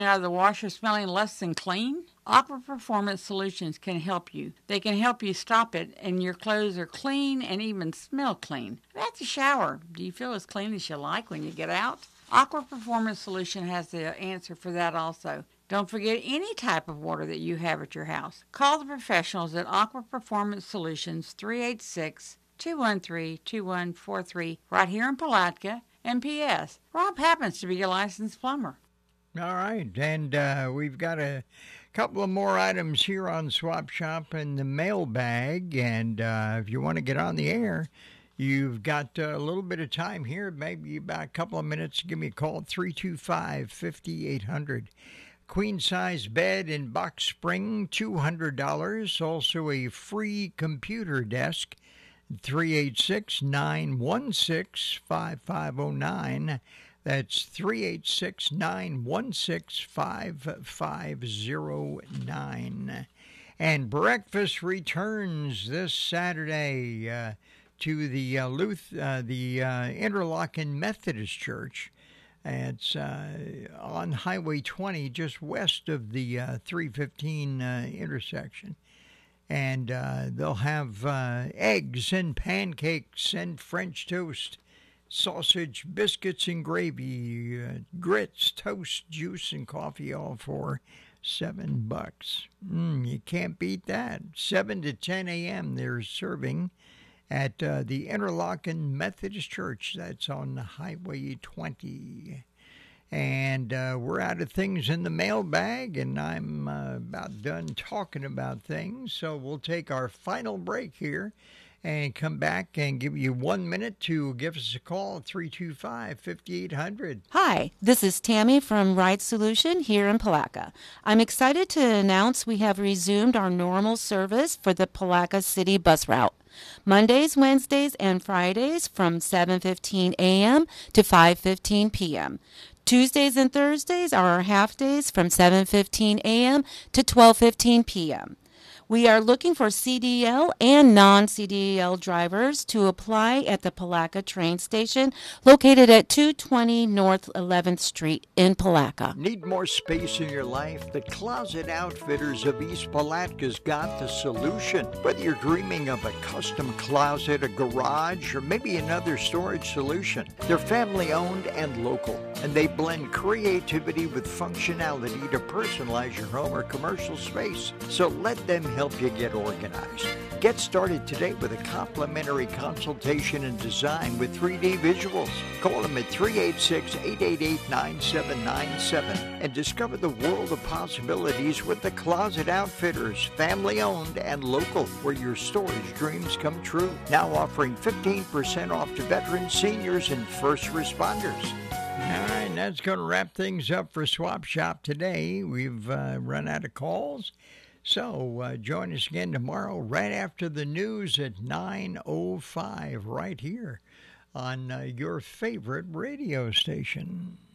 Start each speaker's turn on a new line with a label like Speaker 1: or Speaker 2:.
Speaker 1: Out of the washer smelling less than clean? Aqua Performance Solutions can help you. They can help you stop it, and your clothes are clean and even smell clean. At the shower, do you feel as clean as you like when you get out? Aqua Performance Solution has the answer for that also. Don't forget any type of water that you have at your house. Call the professionals at Aqua Performance Solutions 386 213 2143 right here in Palatka. And P.S. Rob happens to be a licensed plumber.
Speaker 2: All right, and we've got a couple of more items here on Swap Shop in the mailbag, and if you want to get on the air, you've got a little bit of time here, maybe about a couple of minutes. Give me a call, 325-5800. Queen-size bed in Box Spring, $200. Also a free computer desk, 386-916-5509. That's 386-916-5509. And breakfast returns this Saturday to the Interlochen Methodist Church. It's on Highway 20, just west of the 315 intersection. And they'll have eggs and pancakes and French toast, sausage, biscuits, and gravy, grits, toast, juice, and coffee, all for $7. You can't beat that. 7 to 10 a.m. they're serving at the Interlochen Methodist Church. That's on Highway 20. And we're out of things in the mailbag, and I'm about done talking about things. So we'll take our final break here and come back and give you 1 minute to give us a call at 325-5800.
Speaker 3: Hi, this is Tammy from Ride Solution here in Palatka. I'm excited to announce we have resumed our normal service for the Palatka City bus route. Mondays, Wednesdays, and Fridays from 7:15 a.m. to 5:15 p.m. Tuesdays and Thursdays are our half days from 7:15 a.m. to 12:15 p.m. We are looking for CDL and non-CDL drivers to apply at the Palatka train station located at 220 North 11th Street in Palatka.
Speaker 2: Need more space in your life? The Closet Outfitters of East Palatka's got the solution. Whether you're dreaming of a custom closet, a garage, or maybe another storage solution, they're family-owned and local, and they blend creativity with functionality to personalize your home or commercial space. So let them help you get organized. Get started today with a complimentary consultation and design with 3D visuals. Call them at 386-888-9797 and discover the world of possibilities with the Closet Outfitters, family-owned and local, where your storage dreams come true. Now offering 15% off to veterans, seniors, and first responders. All right, that's going to wrap things up for Swap Shop today. We've run out of calls. So join us again tomorrow right after the news at 9:05 right here on your favorite radio station.